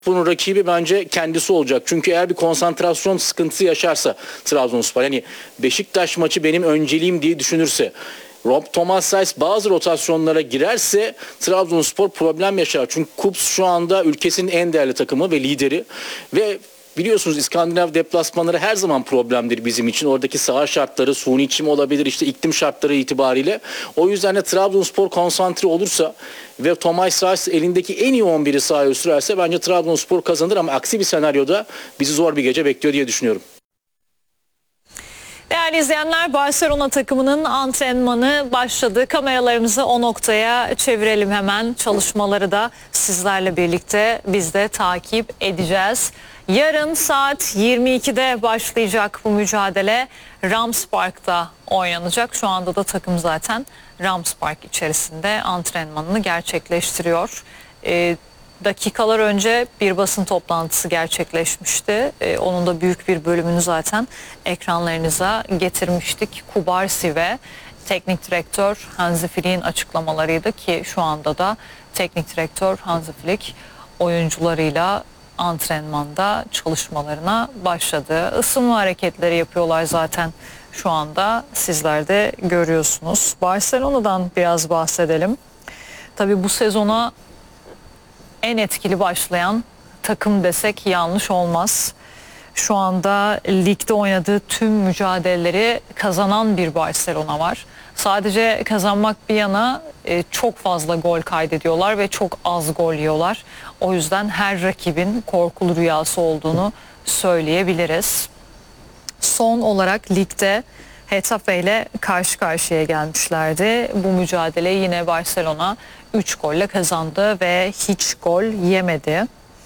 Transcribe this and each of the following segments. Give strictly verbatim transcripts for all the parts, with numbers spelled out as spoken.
Bunun rakibi bence kendisi olacak. Çünkü eğer bir konsantrasyon sıkıntısı yaşarsa Trabzonspor, yani Beşiktaş maçı benim önceliğim diye düşünürse, Rob Thomas Reis bazı rotasyonlara girerse Trabzonspor problem yaşar. Çünkü Kups şu anda ülkesinin en değerli takımı ve lideri ve biliyorsunuz İskandinav deplasmanları her zaman problemdir bizim için. Oradaki saha şartları, suni çim olabilir, işte iklim şartları itibariyle. O yüzden de Trabzonspor konsantre olursa ve Thomas Reis elindeki en iyi on biri sahaya sürerse bence Trabzonspor kazanır, ama aksi bir senaryoda bizi zor bir gece bekliyor diye düşünüyorum. Değerli izleyenler, Barcelona takımının antrenmanı başladı. Kameralarımızı o noktaya çevirelim hemen. Çalışmaları da sizlerle birlikte biz de takip edeceğiz. Yarın saat yirmi ikide başlayacak bu mücadele. Rams Park'ta oynanacak. Şu anda da takım zaten Rams Park içerisinde antrenmanını gerçekleştiriyor. Ee, dakikalar önce bir basın toplantısı gerçekleşmişti. Ee, onun da büyük bir bölümünü zaten ekranlarınıza getirmiştik. Kubarsi ve teknik direktör Hansi Flick'in açıklamalarıydı ki şu anda da teknik direktör Hansi Flick oyuncularıyla antrenmanda çalışmalarına başladı. Isınma hareketleri yapıyorlar zaten şu anda, sizler de görüyorsunuz. Barcelona'dan biraz bahsedelim. Tabii bu sezona en etkili başlayan takım desek yanlış olmaz. Şu anda ligde oynadığı tüm mücadeleleri kazanan bir Barcelona var. Sadece kazanmak bir yana e, çok fazla gol kaydediyorlar ve çok az gol yiyorlar. O yüzden her rakibin korkulu rüyası olduğunu söyleyebiliriz. Son olarak ligde Getafe ile karşı karşıya gelmişlerdi. Bu mücadeleyi yine Barcelona üç golle kazandı ve hiç gol yemedi.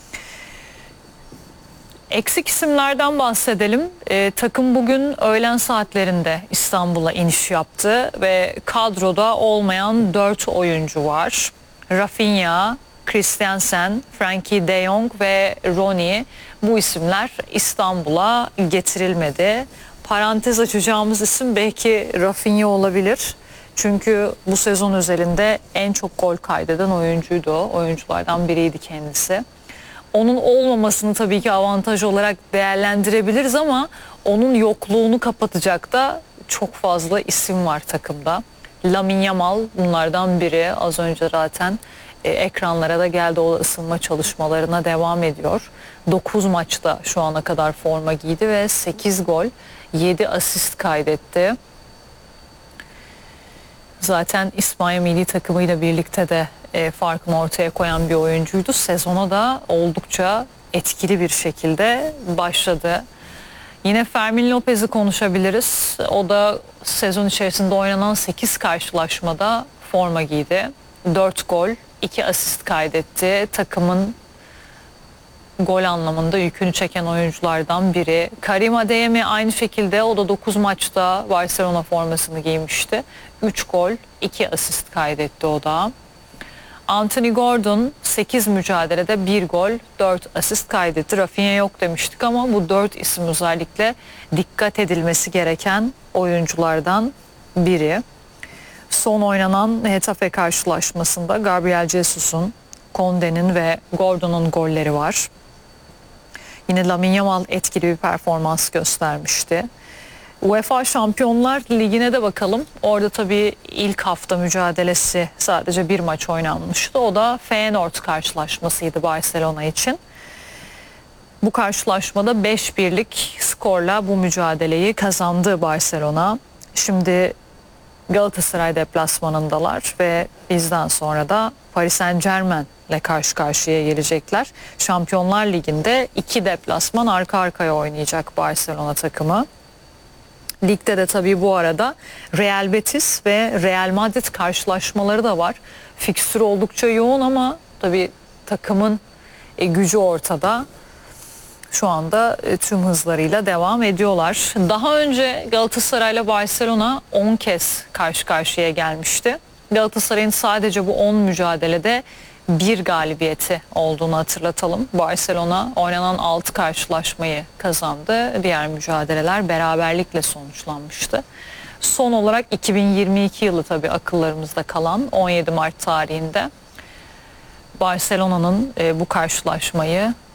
Eksik isimlerden bahsedelim. E, takım bugün öğlen saatlerinde İstanbul'a iniş yaptı ve kadroda olmayan dört oyuncu var. Rafinha, Christensen, Frenkie de Jong ve Rooney, bu isimler İstanbul'a getirilmedi. Parantez açacağımız isim belki Rafinha olabilir. Çünkü bu sezon özelinde en çok gol kaydeden oyuncuydu o. Oyunculardan biriydi kendisi. Onun olmamasını tabii ki avantaj olarak değerlendirebiliriz ama onun yokluğunu kapatacak da çok fazla isim var takımda. Lamine Yamal bunlardan biri. Az önce zaten e, ekranlara da geldi, o ısınma çalışmalarına devam ediyor. dokuz maçta şu ana kadar forma giydi ve sekiz gol, yedi asist kaydetti. Zaten İspanya milli takımıyla birlikte de e, farkını ortaya koyan bir oyuncuydu. Sezona da oldukça etkili bir şekilde başladı. Yine Fermin Lopez'i konuşabiliriz. O da sezon içerisinde oynanan sekiz karşılaşmada forma giydi. dört gol, iki asist kaydetti. Takımın gol anlamında yükünü çeken oyunculardan biri. Karim Adeyemi aynı şekilde, o da dokuz maçta Barcelona formasını giymişti. üç gol, iki asist kaydetti o da. Anthony Gordon sekiz mücadelede bir gol, dört asist kaydetti. Rafinha yok demiştik ama bu dört isim özellikle dikkat edilmesi gereken oyunculardan biri. Son oynanan Getafe karşılaşmasında Gabriel Jesus'un, Konde'nin ve Gordon'un golleri var. Yine Lamine Yamal etkili bir performans göstermişti. UEFA Şampiyonlar Ligi'ne de bakalım. Orada tabii ilk hafta mücadelesi sadece bir maç oynanmıştı. O da Feyenoord karşılaşmasıydı Barcelona için. Bu karşılaşmada beş birlik skorla bu mücadeleyi kazandı Barcelona. Şimdi Galatasaray deplasmanındalar ve bizden sonra da Paris Saint-Germain ile karşı karşıya gelecekler. Şampiyonlar Ligi'nde iki deplasman arka arkaya oynayacak Barcelona takımı. Ligde de tabii bu arada Real Betis ve Real Madrid karşılaşmaları da var. Fikstür oldukça yoğun ama tabii takımın e, gücü ortada. Şu anda e, tüm hızlarıyla devam ediyorlar. Daha önce Galatasaray ile Barcelona on kez karşı karşıya gelmişti. Galatasaray'ın sadece bu on mücadelede bir galibiyeti olduğunu hatırlatalım. Barcelona oynanan altı karşılaşmayı kazandı. Diğer mücadeleler beraberlikle sonuçlanmıştı. Son olarak iki bin yirmi iki yılı tabii akıllarımızda kalan on yedi Mart tarihinde Barcelona'nın e, bu karşılaşmayı